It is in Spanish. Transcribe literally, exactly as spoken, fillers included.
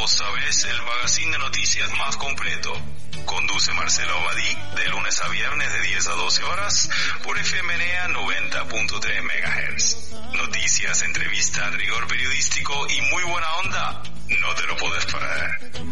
Vos Sabés, el magazine de noticias más completo. Conduce Marcelo Abadí, de lunes a viernes de diez a doce horas, por F M N A noventa punto tres megahertz. Noticias, entrevistas, rigor periodístico y muy buena onda. No te lo podés perder.